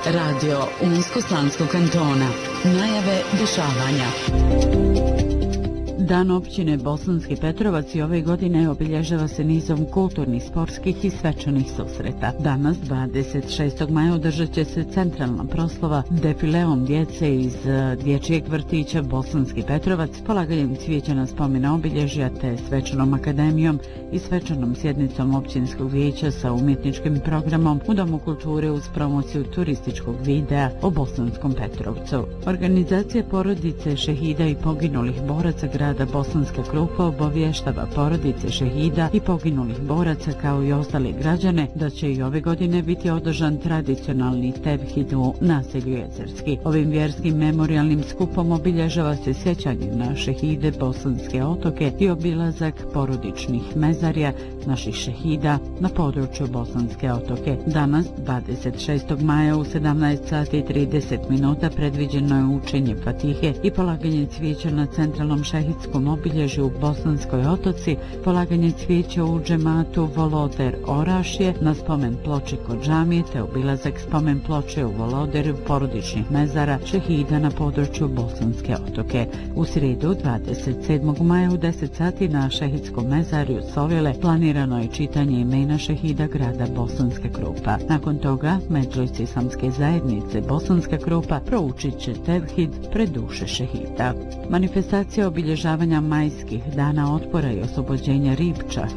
Radio Unsko-Sanskog kantona. Najave dešavanja. Dan općine Bosanski Petrovac i ove godine obilježava se nizom kulturnih, sportskih i svečanih susreta. Danas, 26. maja, održat će se centralna proslava defileom djece iz dječjeg vrtića Bosanski Petrovac, polaganjem cvijeća na spomen obilježja te svečanom akademijom i svečanom sjednicom općinskog vijeća sa umjetničkim programom u Domu kulture uz promociju turističkog videa o Bosanskom Petrovcu. Organizacija porodice šehida i poginulih boraca grada Bosanska Krupa obavještava porodice šehida i poginulih boraca kao i ostali građane da će i ove godine biti održan tradicionalni tevhid u naselju Jezerski. Ovim vjerskim memorijalnim skupom obilježava se sjećanje na šehide Bosanske otoke i obilazak porodičnih mezarja naših šehida na području Bosanske otoke. Danas, 26. maja u 17:30 predviđeno je učenje Fatihe i polaganje cvijeća na centralnom šehidskom obilježju u Bosanskoj otoci, polaganje cvijeća u džematu Voloder Orašje na spomen ploči kod džamije te obilazak spomen ploče u Voloderu porodičnih mezara šehida na području Bosanske otoke. U srijedu, 27. maja u 10 sati na šehidskom mezarju Sovile planirano je čitanje imena šehida grada Bosanska Krupa. Nakon toga, Medžlis Islamske zajednice Bosanska Krupa proučit će tevhid pred duše šehida. Manifestacija obilježavanja majskih dana otpora i oslobođenja Ripča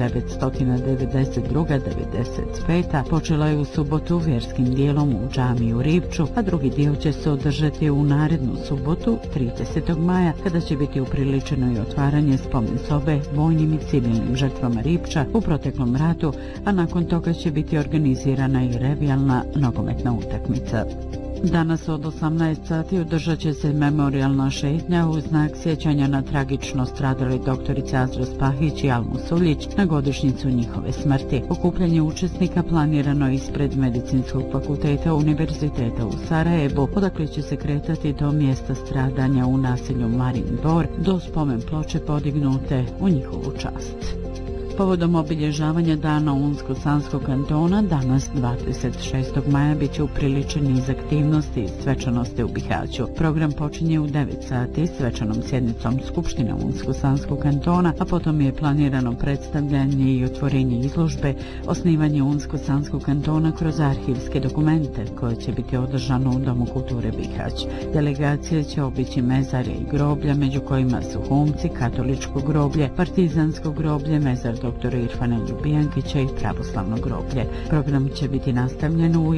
1992-95 počela je u subotu vjerskim dijelom u džamiji u Ripču, a drugi dio će se održati u narednu subotu 30. maja kada će biti upriličeno i otvaranje spomen sobe vojnim i civilnim žrtvama Ripča u proteklom ratu, a nakon toga će biti organizirana i revijalna nogometna utakmica. Danas od 18 sati održat će se memorijalna šetnja u znak sjećanja na tragično stradali doktorice Azra Spahić i Almu Suljić na godišnjicu njihove smrti. Okupljanje učesnika planirano ispred Medicinskog fakulteta Univerziteta u Sarajevu, odakle će se kretati do mjesta stradanja u naselju Marin Dvor do spomen ploče podignute u njihovu čast. Povodom obilježavanja Dana Unsko-Sanskog kantona, danas 26. maja bit će upriličen niz aktivnosti i svečanosti u Bihaću. Program počinje u 9 sati svečanom sjednicom Skupštine Unsko-Sanskog kantona, a potom je planirano predstavljanje i otvorenje izložbe osnivanje Unsko-Sanskog kantona kroz arhivske dokumente koje će biti održano u Domu kulture Bihać. Delegacije će obići mezarje i groblja, među kojima su Humci, katoličko groblje, partizansko groblje, mezar doktora Irfana Ljubijankića i pravoslavno groblje. Program će biti nastavljen u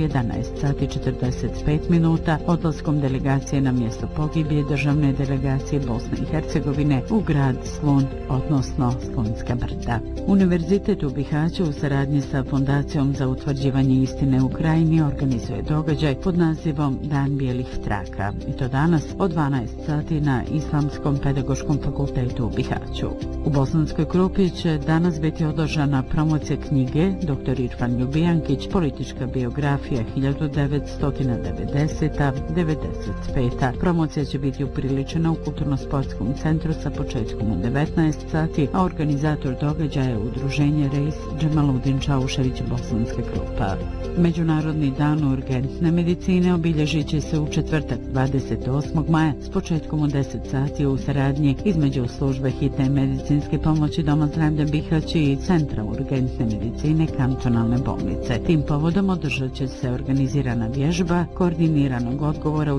11:45 odlaskom delegacije na mjesto pogibije državne delegacije Bosne i Hercegovine u grad Slun, odnosno Slunjska brda. Univerzitet u Bihaću u saradnji sa Fondacijom za utvrđivanje istine u Krajini organizuje događaj pod nazivom Dan bijelih traka, i to danas od 12 sati na Islamskom pedagoškom fakultetu u Bihaću. U Bosanskoj Krupi će danas biti održana promocija knjige Dr. Irfan Ljubijankić, politička biografija 1990-95. Promocija će biti upriličena u Kulturno-sportskom centru sa početkom u 19 sati, a organizator događaja je udruženje Reis Džemaludin Čaušević Bosanska Krupa. Međunarodni dan urgentne medicine obilježit će se u četvrtak 28. maja s početkom u 10 sati u saradnji između službe hitne medicinske pomoći Doma zdravlja Bihać i Centra urgentne medicine kantonalne bolnice. Tim povodom održat će se organizirana vježba koordiniranog odgovora